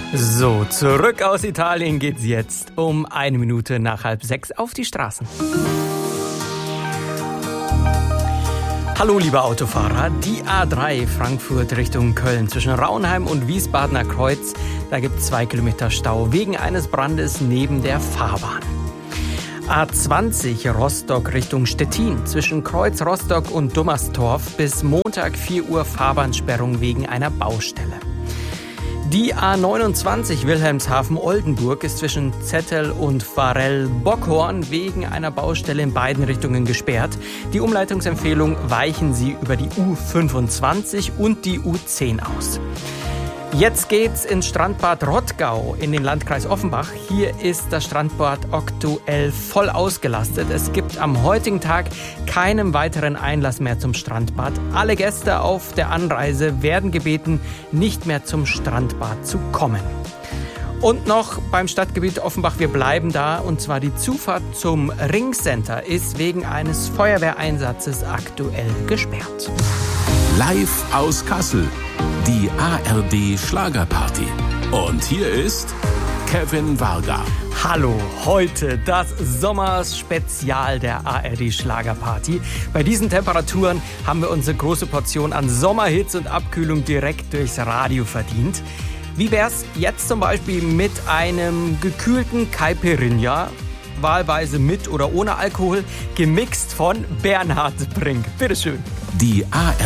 So, zurück aus Italien geht's jetzt um 1 Minute nach 5:30 auf die Straßen. Hallo liebe Autofahrer, die A3 Frankfurt Richtung Köln zwischen Raunheim und Wiesbadener Kreuz, da gibt es 2 Kilometer Stau wegen eines Brandes neben der Fahrbahn. A20 Rostock Richtung Stettin zwischen Kreuz Rostock und Dummerstorf bis Montag 4 Uhr Fahrbahnsperrung wegen einer Baustelle. Die A29 Wilhelmshaven-Oldenburg ist zwischen Zettel und Varell-Bockhorn wegen einer Baustelle in beiden Richtungen gesperrt. Die Umleitungsempfehlung: weichen Sie über die U25 und die U10 aus. Jetzt geht's ins Strandbad Rottgau in den Landkreis Offenbach. Hier ist das Strandbad aktuell voll ausgelastet. Es gibt am heutigen Tag keinen weiteren Einlass mehr zum Strandbad. Alle Gäste auf der Anreise werden gebeten, nicht mehr zum Strandbad zu kommen. Und noch beim Stadtgebiet Offenbach, wir bleiben da, und zwar die Zufahrt zum Ringcenter ist wegen eines Feuerwehreinsatzes aktuell gesperrt. Live aus Kassel, die ARD Schlagerparty. Und hier ist Kevin Varga. Hallo, heute das Sommerspezial der ARD Schlagerparty. Bei diesen Temperaturen haben wir unsere große Portion an Sommerhits und Abkühlung direkt durchs Radio verdient. Wie wär's jetzt zum Beispiel mit einem gekühlten Caipirinha, wahlweise mit oder ohne Alkohol, gemixt von Bernhard Brink. Bitteschön. Die ARD